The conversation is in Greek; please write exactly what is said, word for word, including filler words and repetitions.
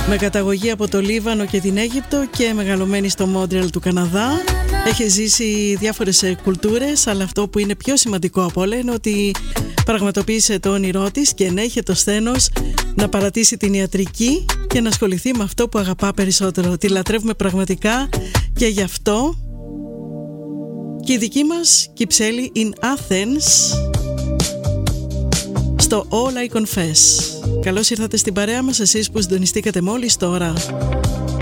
Με καταγωγή από το Λίβανο και την Αίγυπτο και μεγαλωμένη στο Μόντρεαλ του Καναδά. Έχει ζήσει διάφορες κουλτούρες, αλλά αυτό που είναι πιο σημαντικό από όλα είναι ότι πραγματοποίησε το όνειρό της και ενέχει το σθένος να παρατήσει την ιατρική και να ασχοληθεί με αυτό που αγαπά περισσότερο. Τη λατρεύουμε πραγματικά και γι' αυτό και η δική μας Κυψέλη in Athens στο All I Confess. Καλώς ήρθατε στην παρέα μας εσείς που συντονιστήκατε μόλις τώρα.